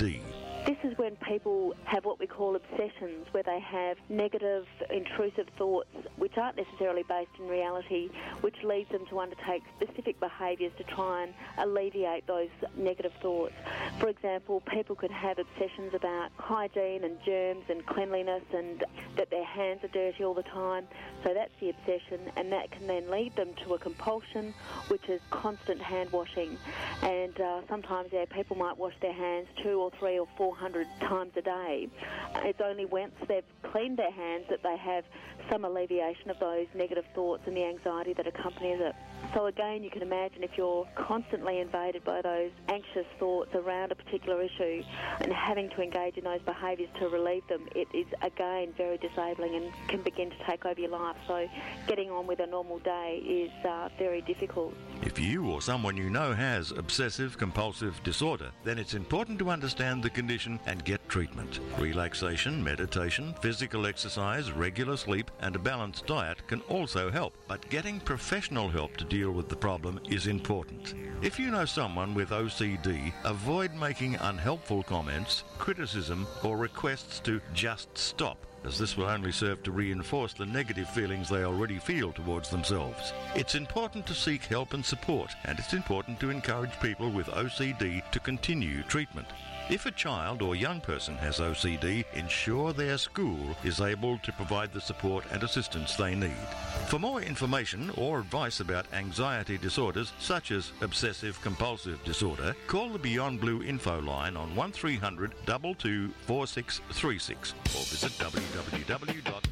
OCD. This is when people have what we call obsessions, where they have negative, intrusive thoughts which aren't necessarily based in reality, which leads them to undertake specific behaviours to try and alleviate those negative thoughts. For example, people could have obsessions about hygiene and germs and cleanliness and that their hands are dirty all the time. So that's the obsession, and that can then lead them to a compulsion, which is constant hand washing. And sometimes, people might wash their hands 200 or 300 or 400 times a day. It's only once they've cleaned their hands that they have some alleviation of those negative thoughts and the anxiety that accompanies it. So again, you can imagine if you're constantly invaded by those anxious thoughts around a particular issue and having to engage in those behaviours to relieve them, it is again very disabling and can begin to take over your life. So getting on with a normal day is very difficult. If you or someone you know has obsessive-compulsive disorder, then it's important to understand the condition and get treatment. Relaxation, meditation, physical exercise, regular sleep, and a balanced diet can also help, but getting professional help to deal with the problem is important. If you know someone with OCD, avoid making unhelpful comments, criticism, or requests to just stop, as this will only serve to reinforce the negative feelings they already feel towards themselves. It's important to seek help and support, and it's important to encourage people with OCD to continue treatment. If a child or young person has OCD, ensure their school is able to provide the support and assistance they need. For more information or advice about anxiety disorders such as obsessive-compulsive disorder, call the Beyond Blue info line on 1300 22 4636 or visit www.beyondblue.com.